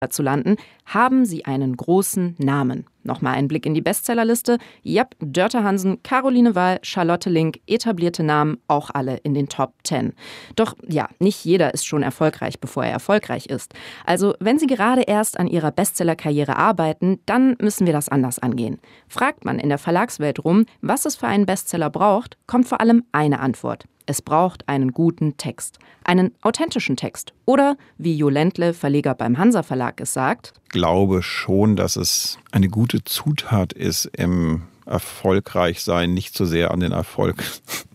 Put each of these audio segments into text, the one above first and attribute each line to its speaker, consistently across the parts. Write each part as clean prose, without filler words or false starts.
Speaker 1: zu landen, haben sie einen großen Namen. Nochmal ein Blick in die Bestsellerliste. Yep, Dörte Hansen, Caroline Wahl, Charlotte Link, etablierte Namen, auch alle in den Top 10. Doch ja, nicht jeder ist schon erfolgreich, bevor er erfolgreich ist. Also wenn Sie gerade erst an Ihrer Bestsellerkarriere arbeiten, dann müssen wir das anders angehen. Fragt man in der Verlagswelt rum, was es für einen Bestseller braucht, kommt vor allem eine Antwort. Es braucht einen guten Text, einen authentischen Text. Oder, wie Jo Ländle, Verleger beim Hansa Verlag, es sagt:
Speaker 2: Ich glaube schon, dass es eine gute Zutat ist, im Erfolgreichsein nicht so sehr an den Erfolg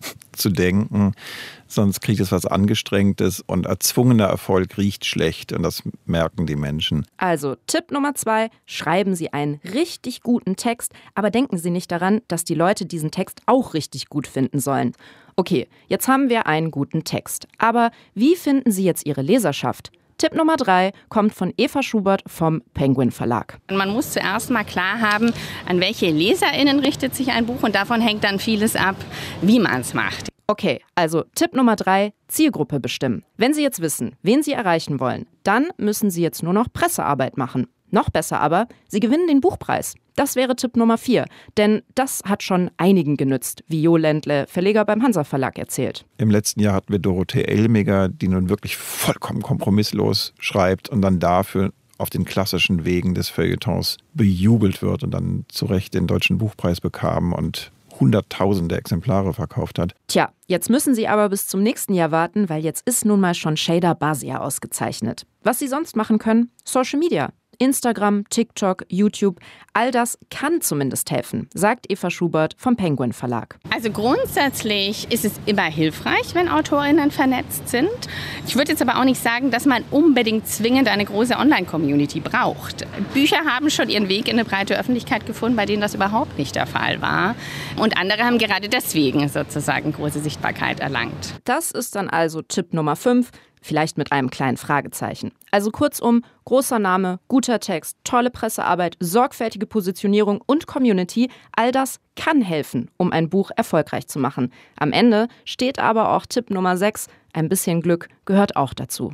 Speaker 2: zu denken. Sonst kriegt es was Angestrengtes und erzwungener Erfolg riecht schlecht und das merken die Menschen.
Speaker 1: Also Tipp Nummer 2, schreiben Sie einen richtig guten Text, aber denken Sie nicht daran, dass die Leute diesen Text auch richtig gut finden sollen. Okay, jetzt haben wir einen guten Text, aber wie finden Sie jetzt Ihre Leserschaft? Tipp Nummer 3 kommt von Eva Schubert vom Penguin Verlag.
Speaker 3: Man muss zuerst mal klar haben, an welche LeserInnen richtet sich ein Buch und davon hängt dann vieles ab, wie man es macht.
Speaker 1: Okay, also Tipp Nummer 3, Zielgruppe bestimmen. Wenn Sie jetzt wissen, wen Sie erreichen wollen, dann müssen Sie jetzt nur noch Pressearbeit machen. Noch besser aber, Sie gewinnen den Buchpreis. Das wäre Tipp Nummer 4, denn das hat schon einigen genützt, wie Jo Ländle, Verleger beim Hansa Verlag, erzählt.
Speaker 2: Im letzten Jahr hatten wir Dorothee Elmiger, die nun wirklich vollkommen kompromisslos schreibt und dann dafür auf den klassischen Wegen des Feuilletons bejubelt wird und dann zu Recht den Deutschen Buchpreis bekam und Hunderttausende Exemplare verkauft hat.
Speaker 1: Tja, jetzt müssen Sie aber bis zum nächsten Jahr warten, weil jetzt ist nun mal schon Shada Basia ausgezeichnet. Was Sie sonst machen können? Social Media. Instagram, TikTok, YouTube, all das kann zumindest helfen, sagt Eva Schubert vom Penguin Verlag.
Speaker 3: Also grundsätzlich ist es immer hilfreich, wenn AutorInnen vernetzt sind. Ich würde jetzt aber auch nicht sagen, dass man unbedingt zwingend eine große Online-Community braucht. Bücher haben schon ihren Weg in eine breite Öffentlichkeit gefunden, bei denen das überhaupt nicht der Fall war. Und andere haben gerade deswegen sozusagen große Sichtbarkeit erlangt.
Speaker 1: Das ist dann also Tipp Nummer 5. Vielleicht mit einem kleinen Fragezeichen. Also kurzum, großer Name, guter Text, tolle Pressearbeit, sorgfältige Positionierung und Community, all das kann helfen, um ein Buch erfolgreich zu machen. Am Ende steht aber auch Tipp Nummer 6, ein bisschen Glück gehört auch dazu.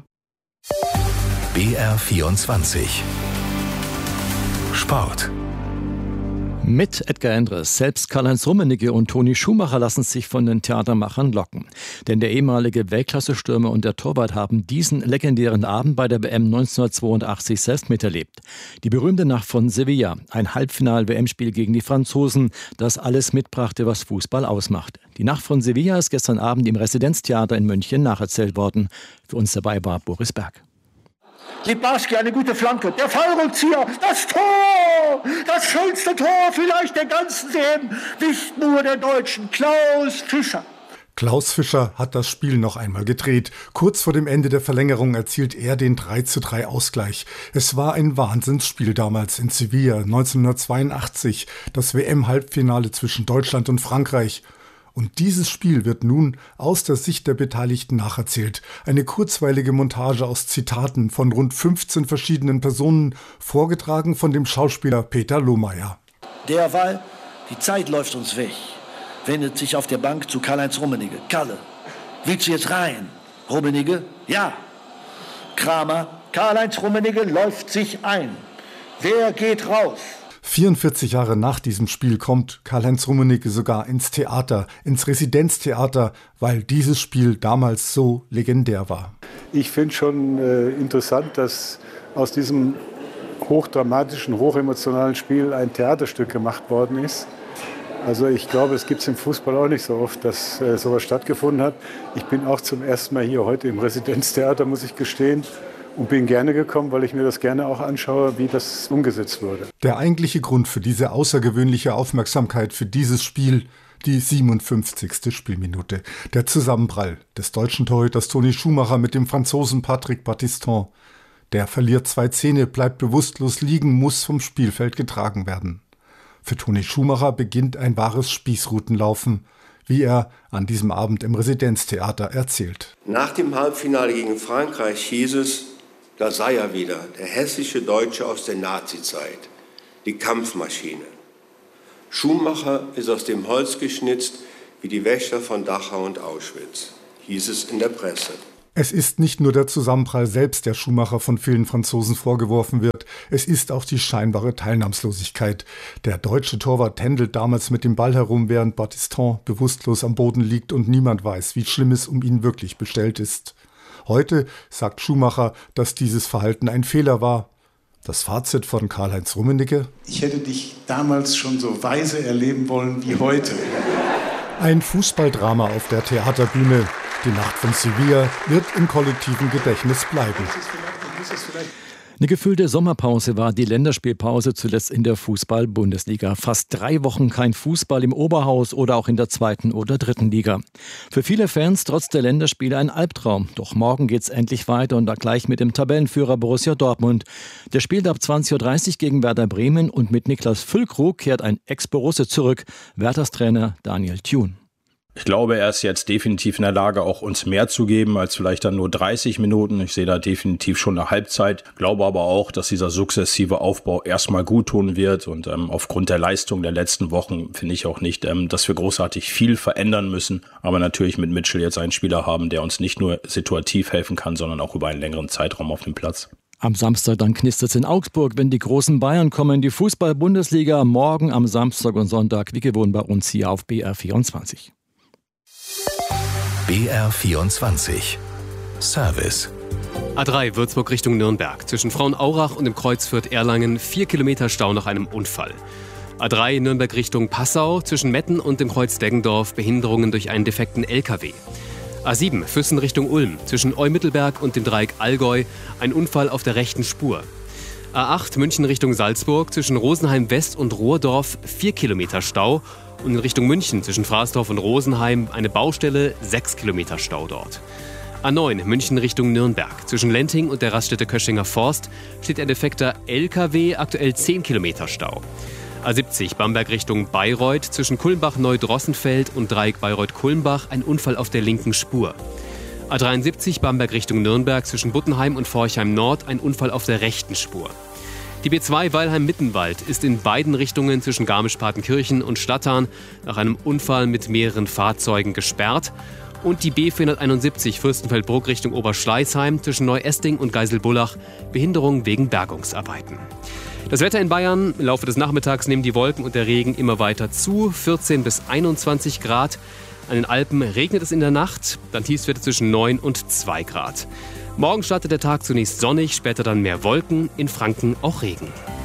Speaker 4: BR24 Sport.
Speaker 5: Mit Edgar Endres. Selbst Karl-Heinz Rummenigge und Toni Schumacher lassen sich von den Theatermachern locken. Denn der ehemalige Weltklasse-Stürmer und der Torwart haben diesen legendären Abend bei der WM 1982 selbst miterlebt. Die berühmte Nacht von Sevilla, ein Halbfinal-WM-Spiel gegen die Franzosen, das alles mitbrachte, was Fußball ausmacht. Die Nacht von Sevilla ist gestern Abend im Residenztheater in München nacherzählt worden. Für uns dabei war Boris Berg.
Speaker 6: Littbarski, eine gute Flanke, der Fallrückzieher, das Tor! Das schönste Tor vielleicht der ganzen WM, nicht nur der Deutschen, Klaus Fischer.
Speaker 7: Klaus Fischer hat das Spiel noch einmal gedreht. Kurz vor dem Ende der Verlängerung erzielt er den 3:3 Ausgleich. Es war ein Wahnsinnsspiel damals in Sevilla 1982, das WM-Halbfinale zwischen Deutschland und Frankreich. Und dieses Spiel wird nun aus der Sicht der Beteiligten nacherzählt. Eine kurzweilige Montage aus Zitaten von rund 15 verschiedenen Personen, vorgetragen von dem Schauspieler Peter Lohmeier.
Speaker 6: Derweil, die Zeit läuft uns weg, wendet sich auf der Bank zu Karl-Heinz Rummenigge. Kalle, willst du jetzt rein? Rummenigge, ja. Kramer, Karl-Heinz Rummenigge läuft sich ein. Wer geht raus?
Speaker 7: 44 Jahre nach diesem Spiel kommt Karl-Heinz Rummenigge sogar ins Theater, ins Residenztheater, weil dieses Spiel damals so legendär war.
Speaker 8: Ich finde schon interessant, dass aus diesem hochdramatischen, hochemotionalen Spiel ein Theaterstück gemacht worden ist. Also ich glaube, es gibt es im Fußball auch nicht so oft, dass sowas stattgefunden hat. Ich bin auch zum ersten Mal hier heute im Residenztheater, muss ich gestehen. Und bin gerne gekommen, weil ich mir das gerne auch anschaue, wie das umgesetzt wurde.
Speaker 7: Der eigentliche Grund für diese außergewöhnliche Aufmerksamkeit für dieses Spiel, die 57. Spielminute. Der Zusammenprall des deutschen Torhüters Toni Schumacher mit dem Franzosen Patrick Battiston. Der verliert 2 Zähne, bleibt bewusstlos liegen, muss vom Spielfeld getragen werden. Für Toni Schumacher beginnt ein wahres Spießrutenlaufen, wie er an diesem Abend im Residenztheater erzählt.
Speaker 9: Nach dem Halbfinale gegen Frankreich hieß es, da sei er wieder, der hässliche Deutsche aus der Nazizeit, die Kampfmaschine. Schumacher ist aus dem Holz geschnitzt wie die Wächter von Dachau und Auschwitz, hieß es in der Presse.
Speaker 7: Es ist nicht nur der Zusammenprall selbst, der Schumacher von vielen Franzosen vorgeworfen wird, es ist auch die scheinbare Teilnahmslosigkeit. Der deutsche Torwart tändelt damals mit dem Ball herum, während Battiston bewusstlos am Boden liegt und niemand weiß, wie schlimm es um ihn wirklich bestellt ist. Heute sagt Schumacher, dass dieses Verhalten ein Fehler war. Das Fazit von Karl-Heinz Rummenigge:
Speaker 4: Ich hätte dich damals schon so weise erleben wollen wie heute.
Speaker 7: Ein Fußballdrama auf der Theaterbühne. Die Nacht von Sevilla wird im kollektiven Gedächtnis bleiben.
Speaker 5: Eine gefühlte Sommerpause war die Länderspielpause zuletzt in der Fußball-Bundesliga. Fast 3 Wochen kein Fußball im Oberhaus oder auch in der 2. oder 3. Liga. Für viele Fans trotz der Länderspiele ein Albtraum. Doch morgen geht's endlich weiter und da gleich mit dem Tabellenführer Borussia Dortmund. Der spielt ab 20.30 Uhr gegen Werder Bremen und mit Niklas Füllkrug kehrt ein Ex-Borusse zurück, Werthers Trainer Daniel Thun.
Speaker 10: Ich glaube, er ist jetzt definitiv in der Lage, auch uns mehr zu geben als vielleicht dann nur 30 Minuten. Ich sehe da definitiv schon eine Halbzeit. Glaube aber auch, dass dieser sukzessive Aufbau erstmal gut tun wird. Und aufgrund der Leistung der letzten Wochen finde ich auch nicht, dass wir großartig viel verändern müssen. Aber natürlich mit Mitchell jetzt einen Spieler haben, der uns nicht nur situativ helfen kann, sondern auch über einen längeren Zeitraum auf dem Platz.
Speaker 5: Am Samstag dann knistert es in Augsburg, wenn die großen Bayern kommen. Die Fußball-Bundesliga morgen am Samstag und Sonntag, wie gewohnt bei uns hier auf BR24.
Speaker 11: BR24 Service.
Speaker 12: A3 Würzburg Richtung Nürnberg. Zwischen Frauenaurach und dem Kreuz Fürth-Erlangen 4 Kilometer Stau nach einem Unfall. A3 Nürnberg Richtung Passau. Zwischen Metten und dem Kreuz Deggendorf Behinderungen durch einen defekten LKW. A7 Füssen Richtung Ulm. Zwischen Eumittelberg und dem Dreieck Allgäu ein Unfall auf der rechten Spur. A8 München Richtung Salzburg. Zwischen Rosenheim West und Rohrdorf 4 Kilometer Stau. Und in Richtung München zwischen Fraßdorf und Rosenheim eine Baustelle, 6 Kilometer Stau dort. A9 München Richtung Nürnberg. Zwischen Lenting und der Raststätte Köschinger Forst steht ein defekter LKW, aktuell 10 Kilometer Stau. A70 Bamberg Richtung Bayreuth. Zwischen Kulmbach-Neudrossenfeld und Dreieck Bayreuth-Kulmbach ein Unfall auf der linken Spur. A73 Bamberg Richtung Nürnberg. Zwischen Buttenheim und Forchheim Nord ein Unfall auf der rechten Spur. Die B2 Weilheim-Mittenwald ist in beiden Richtungen zwischen Garmisch-Partenkirchen und Stadtahn nach einem Unfall mit mehreren Fahrzeugen gesperrt. Und die B471 Fürstenfeldbruck Richtung Oberschleißheim zwischen Neuesting und Geiselbullach Behinderung wegen Bergungsarbeiten. Das Wetter in Bayern: Im Laufe des Nachmittags nehmen die Wolken und der Regen immer weiter zu. 14 bis 21 Grad. An den Alpen regnet es in der Nacht, dann Tiefstwerte zwischen 9 und 2 Grad. Morgen startet der Tag zunächst sonnig, später dann mehr Wolken, in Franken auch Regen.